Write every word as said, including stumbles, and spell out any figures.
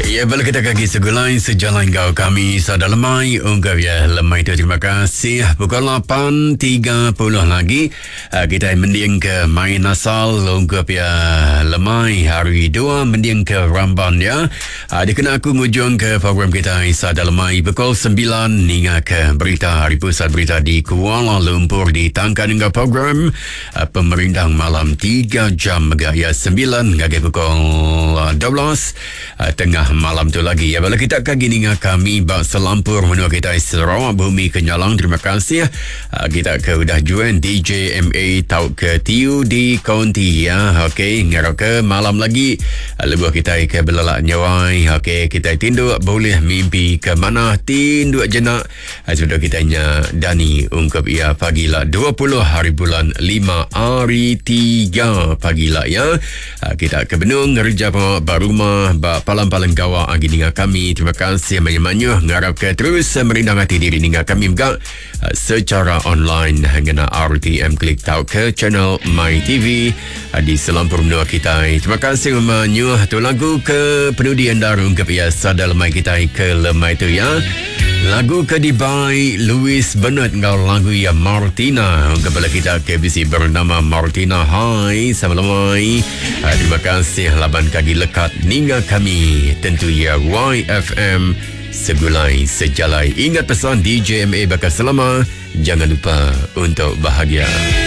Ya, balik kita kaki segulai sejalan kau kami sada lemai ungkap ya lemai tu terima kasih pukul lapan tiga puluh lagi uh, kita mending ke main asal ungkap ya lemai hari dua mending ke Ramban ya uh, dikena aku ngujung ke program kita sada lemai pukul sembilan hingga ke berita hari pusat berita di Kuala Lumpur ditangkan hingga program uh, pemerintah malam tiga jam ya sembilan hingga pukul dua belas uh, tengah malam tu lagi ya. Bila kita kaki dengan kami bak selampur menua kita Sarawak Bumi Kenyalang. Terima kasih uh, kita ke udah juan D J M A tau ke tiu di konti ya. Okey, ngarok ke malam lagi uh, lebuh kita ke belalak nyawai. Okey, kita tinduk boleh mimpi ke mana tinduk jenak uh, sudah kita nya Dani ungkap ia pagilah dua puluh hari bulan lima hari tiga pagilah ya. Uh, kita ke Benung ngerja barumah ba palang-palang gawa agi dengan kami. Terima kasih banyak-banyak ngarap ke terus merindang hati diri dengan kami juga uh, secara online hingga R T M klik tau ke channel My T V uh, di selampur menua kita. Terima kasih banyak tu lagu ke penudi anda ungkap ya sada lemai kita ke lemai tu ya. Lagu kedibai Louis Bennett ngau lagu ya Martina kepala kita K B C bernama Martina. Hai sama lemai uh, terima kasih laban kaki lekat ninga kami tentu ya Y F M segulai sejalai. Ingat pesan D J M A bakal selama, jangan lupa untuk bahagia.